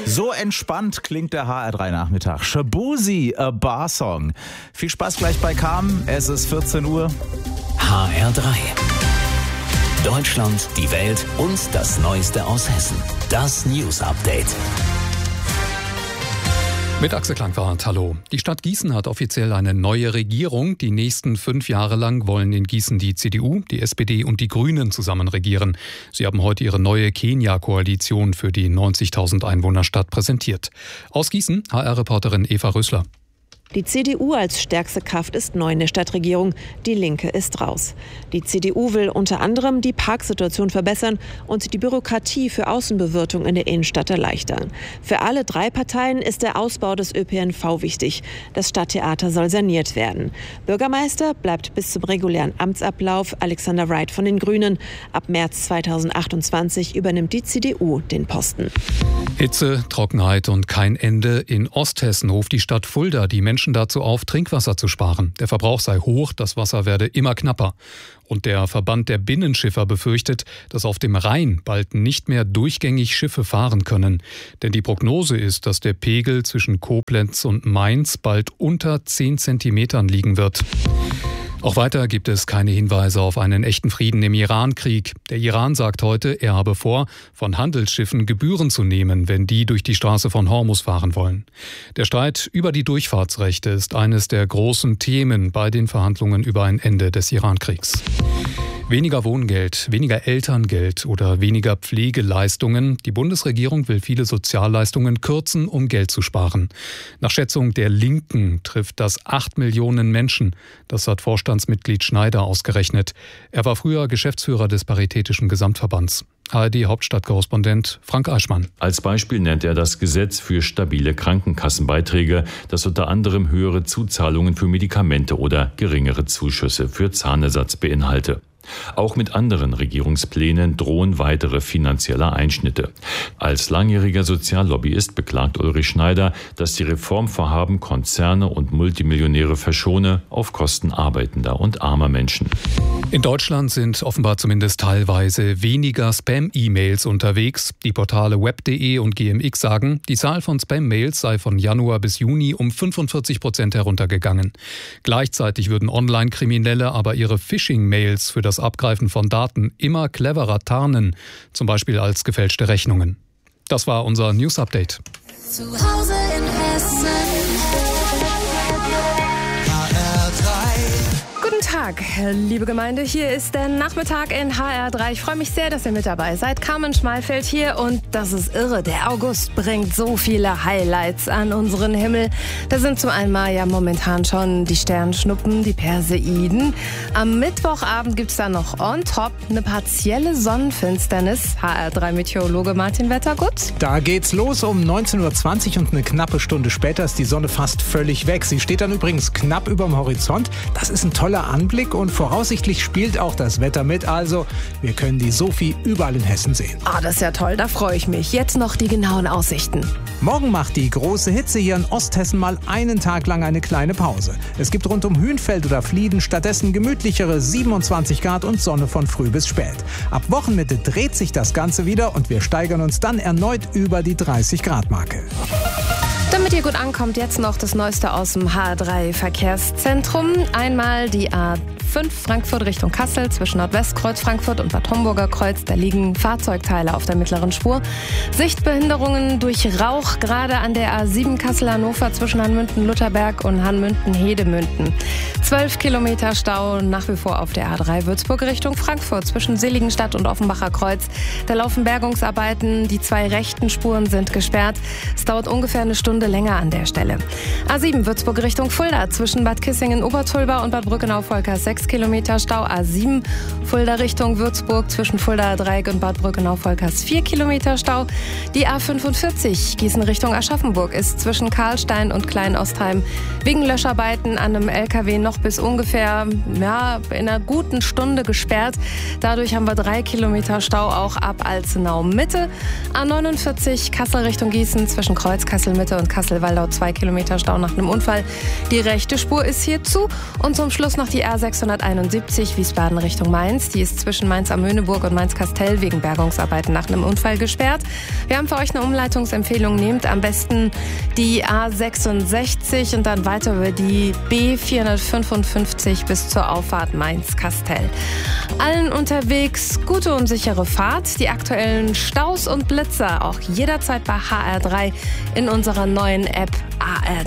So entspannt klingt der HR3-Nachmittag. Shaboozey, a Bar-Song. Viel Spaß gleich bei Carmen. Es ist 14 Uhr. HR3. Deutschland, die Welt und das Neueste aus Hessen. Das News-Update. Mit Axel Klangwart, hallo. Die Stadt Gießen hat offiziell eine neue Regierung. Die nächsten 5 Jahre lang wollen in Gießen die CDU, die SPD und die Grünen zusammen regieren. Sie haben heute ihre neue Kenia-Koalition für die 90.000 Einwohnerstadt präsentiert. Aus Gießen, HR-Reporterin Eva Rösler. Die CDU als stärkste Kraft ist neu in der Stadtregierung, die Linke ist raus. Die CDU will unter anderem die Parksituation verbessern und die Bürokratie für Außenbewirtung in der Innenstadt erleichtern. Für alle 3 Parteien ist der Ausbau des ÖPNV wichtig. Das Stadttheater soll saniert werden. Bürgermeister bleibt bis zum regulären Amtsablauf Alexander Wright von den Grünen. Ab März 2028 übernimmt die CDU den Posten. Hitze, Trockenheit und kein Ende. In Osthessen ruft die Stadt Fulda die Menschen dazu auf, Trinkwasser zu sparen. Der Verbrauch sei hoch, das Wasser werde immer knapper. Und der Verband der Binnenschiffer befürchtet, dass auf dem Rhein bald nicht mehr durchgängig Schiffe fahren können. Denn die Prognose ist, dass der Pegel zwischen Koblenz und Mainz bald unter 10 Zentimetern liegen wird. Auch weiter gibt es keine Hinweise auf einen echten Frieden im Iran-Krieg. Der Iran sagt heute, er habe vor, von Handelsschiffen Gebühren zu nehmen, wenn die durch die Straße von Hormuz fahren wollen. Der Streit über die Durchfahrtsrechte ist eines der großen Themen bei den Verhandlungen über ein Ende des Iran-Kriegs. Weniger Wohngeld, weniger Elterngeld oder weniger Pflegeleistungen. Die Bundesregierung will viele Sozialleistungen kürzen, um Geld zu sparen. Nach Schätzung der Linken trifft das 8 Millionen Menschen. Das hat Vorstandsmitglied Schneider ausgerechnet. Er war früher Geschäftsführer des Paritätischen Gesamtverbands. ARD-Hauptstadtkorrespondent Frank Eichmann. Als Beispiel nennt er das Gesetz für stabile Krankenkassenbeiträge, das unter anderem höhere Zuzahlungen für Medikamente oder geringere Zuschüsse für Zahnersatz beinhalte. Auch mit anderen Regierungsplänen drohen weitere finanzielle Einschnitte. Als langjähriger Soziallobbyist beklagt Ulrich Schneider, dass die Reformvorhaben Konzerne und Multimillionäre verschone auf Kosten arbeitender und armer Menschen. In Deutschland sind offenbar zumindest teilweise weniger Spam-E-Mails unterwegs. Die Portale web.de und GMX sagen, die Zahl von Spam-Mails sei von Januar bis Juni um 45% heruntergegangen. Gleichzeitig würden Online-Kriminelle aber ihre Phishing-Mails für das Abgreifen von Daten immer cleverer tarnen, zum Beispiel als gefälschte Rechnungen. Das war unser News-Update. Zu Hause in Hessen. Guten Tag, liebe Gemeinde. Hier ist der Nachmittag in HR3. Ich freue mich sehr, dass ihr mit dabei seid. Carmen Schmalfeld hier und das ist irre. Der August bringt so viele Highlights an unseren Himmel. Da sind zum einen mal ja momentan schon die Sternschnuppen, die Perseiden. Am Mittwochabend gibt es dann noch on top eine partielle Sonnenfinsternis. HR3-Meteorologe Martin Wettergut. Da geht's los um 19.20 Uhr und eine knappe Stunde später ist die Sonne fast völlig weg. Sie steht dann übrigens knapp überm Horizont. Das ist ein toller Anblick und voraussichtlich spielt auch das Wetter mit. Also, wir können die Sophie überall in Hessen sehen. Das ist ja toll, da freue ich mich. Jetzt noch die genauen Aussichten. Morgen macht die große Hitze hier in Osthessen mal einen Tag lang eine kleine Pause. Es gibt rund um Hünfeld oder Flieden stattdessen gemütlichere 27 Grad und Sonne von früh bis spät. Ab Wochenmitte dreht sich das Ganze wieder und wir steigern uns dann erneut über die 30-Grad-Marke. Damit ihr gut ankommt, jetzt noch das Neueste aus dem H3-Verkehrszentrum. Einmal die A5 Frankfurt Richtung Kassel zwischen Nordwestkreuz Frankfurt und Bad Homburger Kreuz. Da liegen Fahrzeugteile auf der mittleren Spur. Sichtbehinderungen durch Rauch gerade an der A7 Kassel-Hannover zwischen Hanmünden-Lutherberg und Hanmünden-Hedemünden. 12 Kilometer Stau nach wie vor auf der A3 Würzburg Richtung Frankfurt zwischen Seligenstadt und Offenbacher Kreuz. Da laufen Bergungsarbeiten. Die 2 rechten Spuren sind gesperrt. Es dauert ungefähr eine Stunde länger an der Stelle. A7 Würzburg Richtung Fulda zwischen Bad Kissingen-Obertulba und Bad Brückenau-Volkers 6 Kilometer Stau. A7 Fulda Richtung Würzburg zwischen Fuldaer Dreieck und Bad Brückenau-Volkers 4 Kilometer Stau. Die A45 Gießen Richtung Aschaffenburg ist zwischen Karlstein und Kleinostheim wegen Löscharbeiten an einem LKW noch bis ungefähr in einer guten Stunde gesperrt. Dadurch haben wir 3 Kilometer Stau auch ab Alzenau Mitte. A49 Kassel Richtung Gießen zwischen Kreuz Kassel Mitte und Kassel-Waldau 2 Kilometer Stau nach einem Unfall. Die rechte Spur ist hier zu. Und zum Schluss noch die R96 A571 Wiesbaden Richtung Mainz. Die ist zwischen Mainz-am-Möhneburg und Mainz-Kastel wegen Bergungsarbeiten nach einem Unfall gesperrt. Wir haben für euch eine Umleitungsempfehlung. Nehmt am besten die A66 und dann weiter über die B455 bis zur Auffahrt Mainz-Kastel. Allen unterwegs gute und sichere Fahrt. Die aktuellen Staus und Blitzer auch jederzeit bei HR3 in unserer neuen App ARD.